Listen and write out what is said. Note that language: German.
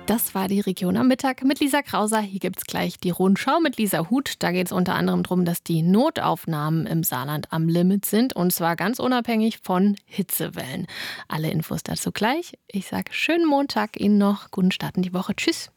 Das war die Region am Mittag mit Lisa Krauser. Hier gibt's gleich die Rundschau mit Lisa Huth. Da geht es unter anderem darum, dass die Notaufnahmen im Saarland am Limit sind. Und zwar ganz unabhängig von Hitzewellen. Alle Infos dazu gleich. Ich sage schönen Montag Ihnen noch. Guten Start in die Woche. Tschüss.